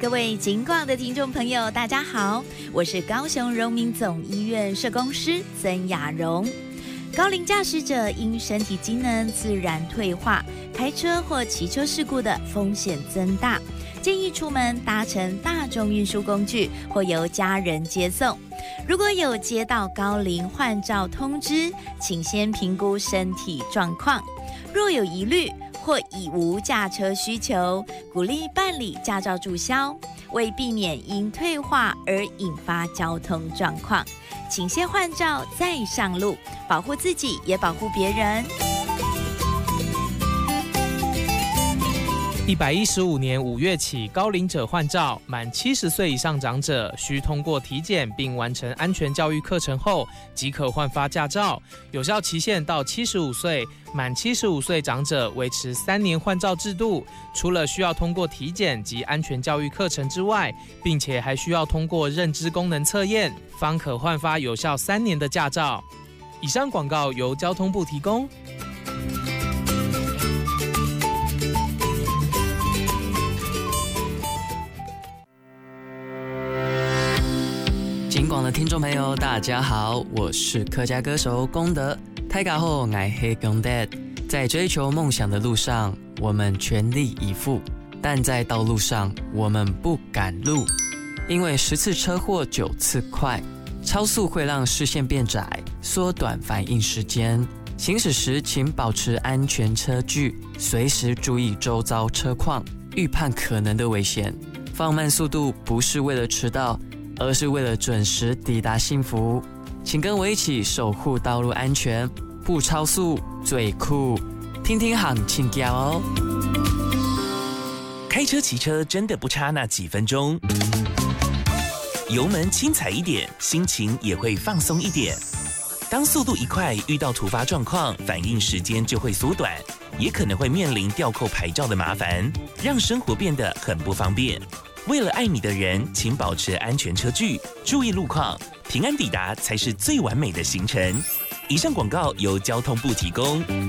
各位警广的听众朋友，大家好，我是高雄荣民总医院社工师曾雅蓉。高龄驾驶者因身体机能自然退化，开车或骑车事故的风险增大，建议出门搭乘大众运输工具或由家人接送。如果有接到高龄换照通知，请先评估身体状况，若有疑虑或已无驾车需求，鼓励办理驾照注销，为避免因退化而引发交通状况，请先换照再上路，保护自己也保护别人。 115年5月起，高龄者换照，满70岁以上长者需通过体检并完成安全教育课程后，即可换发驾照，有效期限到75岁。满75岁长者维持3年换照制度，除了需要通过体检及安全教育课程之外，并且还需要通过认知功能测验，方可换发有效3年的驾照。以上广告由交通部提供。 警广的听众朋友，大家好，我是客家歌手功德。大家好，我是功德。在追求梦想的路上，我们全力以赴，但在道路上，我们不赶路，因为10次车祸9次快，超速会让视线变窄，缩短反应时间。行驶时，请保持安全车距，随时注意周遭车况，预判可能的危险。放慢速度不是为了迟到，而是为了准时抵达幸福。请跟我一起守护道路安全，不超速最酷。听听行情调哦。 开车骑车真的不差那几分钟，油门轻踩一点，心情也会放松一点。当速度一快，遇到突发状况，反应时间就会缩短，也可能会面临吊扣牌照的麻烦，让生活变得很不方便。为了爱你的人，请保持安全车距，注意路况，平安抵达才是最完美的行程。以上广告由交通部提供。